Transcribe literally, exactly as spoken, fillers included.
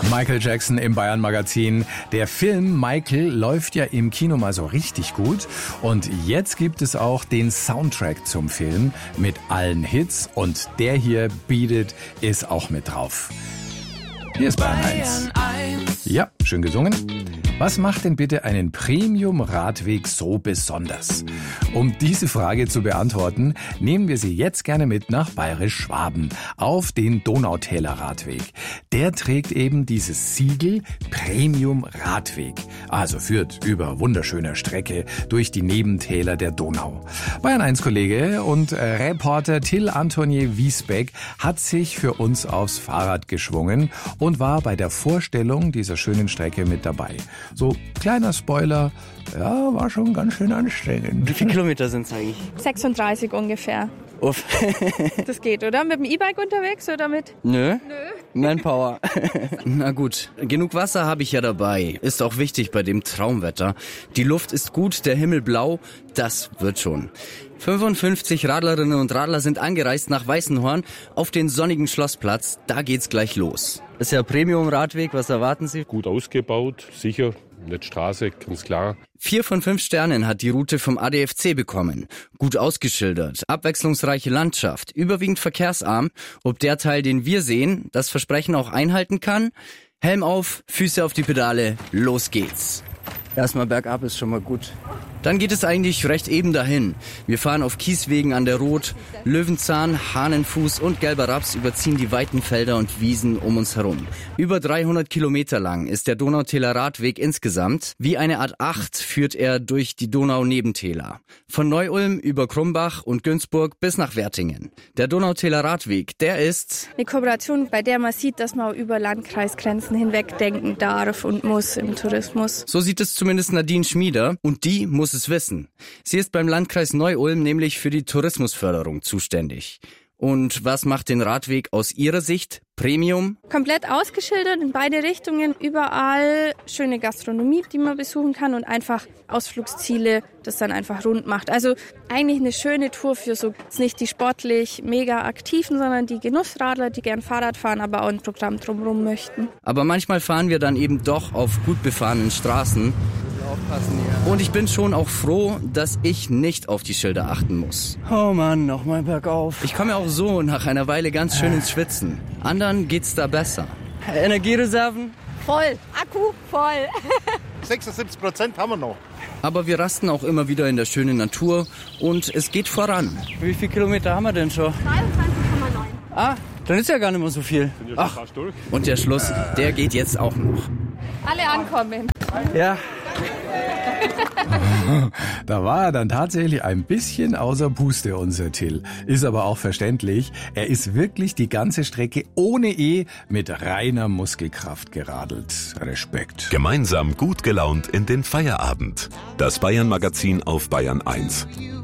Michael Jackson im Bayern Magazin. Der Film Michael läuft ja im Kino mal so richtig gut. Und jetzt gibt es auch den Soundtrack zum Film mit allen Hits. Und der hier, Beat It, ist auch mit drauf. Hier ist Bayern eins. Ja, schön gesungen. Was macht denn bitte einen Premium-Radweg so besonders? Um diese Frage zu beantworten, nehmen wir Sie jetzt gerne mit nach Bayerisch-Schwaben auf den Donautäler Radweg. Der trägt eben dieses Siegel Premium-Radweg. Also führt über wunderschöner Strecke durch die Nebentäler der Donau. Bayern eins Kollege und äh, Reporter Till Antonier Wiesbeck hat sich für uns aufs Fahrrad geschwungen und war bei der Vorstellung dieser schönen Strecke mit dabei. So, kleiner Spoiler, ja, war schon ganz schön anstrengend. Wie viele Kilometer sind es eigentlich? sechsunddreißig ungefähr. Uff. Das geht, oder? Mit dem E-Bike unterwegs oder mit? Nö. Nö. Manpower. Na gut, genug Wasser habe ich ja dabei. Ist auch wichtig bei dem Traumwetter. Die Luft ist gut, der Himmel blau, das wird schon. fünfundfünfzig Radlerinnen und Radler sind angereist nach Weißenhorn auf den sonnigen Schlossplatz. Da geht's gleich los. Das ist ja Premium-Radweg, was erwarten Sie? Gut ausgebaut, sicher, nicht Straße, ganz klar. Vier von fünf Sternen hat die Route vom A D F C bekommen. Gut ausgeschildert, abwechslungsreiche Landschaft, überwiegend verkehrsarm. Ob der Teil, den wir sehen, das Versprechen auch einhalten kann? Helm auf, Füße auf die Pedale, los geht's. Erstmal bergab ist schon mal gut. Dann geht es eigentlich recht eben dahin. Wir fahren auf Kieswegen an der Roth. Löwenzahn, Hahnenfuß und Gelber Raps überziehen die weiten Felder und Wiesen um uns herum. Über dreihundert Kilometer lang ist der Donautäler Radweg insgesamt. Wie eine Art Acht führt er durch die Donau-Nebentäler. Von Neu-Ulm über Krumbach und Günzburg bis nach Wertingen. Der Donautäler Radweg, der ist eine Kooperation, bei der man sieht, dass man über Landkreisgrenzen hinweg denken darf und muss im Tourismus. So sieht es zumindest Nadine Schmieder und die muss es wissen. Sie ist beim Landkreis Neu-Ulm nämlich für die Tourismusförderung zuständig. Und was macht den Radweg aus ihrer Sicht Premium? Komplett ausgeschildert in beide Richtungen, überall schöne Gastronomie, die man besuchen kann und einfach Ausflugsziele, das dann einfach rund macht. Also eigentlich eine schöne Tour für so nicht die sportlich mega aktiven, sondern die Genussradler, die gern Fahrrad fahren, aber auch ein Programm drumherum möchten. Aber manchmal fahren wir dann eben doch auf gut befahrenen Straßen. Aufpassen, ja. Und ich bin schon auch froh, dass ich nicht auf die Schilder achten muss. Oh Mann, nochmal bergauf. Ich komme ja auch so nach einer Weile ganz schön ins Schwitzen. Anderen geht's da besser. Energiereserven? Voll. Akku voll. sechsundsiebzig Prozent haben wir noch. Aber wir rasten auch immer wieder in der schönen Natur und es geht voran. Wie viele Kilometer haben wir denn schon? dreiundzwanzig Komma neun. Ah, dann ist ja gar nicht mehr so viel. Ach. Und der Schluss, der geht jetzt auch noch. Alle ankommen. Ja. Da war er dann tatsächlich ein bisschen außer Puste, unser Till. Ist aber auch verständlich. Er ist wirklich die ganze Strecke ohne E mit reiner Muskelkraft geradelt. Respekt. Gemeinsam gut gelaunt in den Feierabend. Das Bayern Magazin auf Bayern eins.